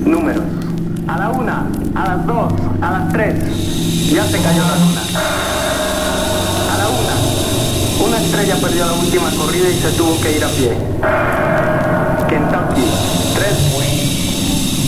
Números. A la 1, a las 2, a las 3. Ya se cayó la luna. A la 1. Una estrella perdió la última corrida y se tuvo que ir a pie. Kentucky.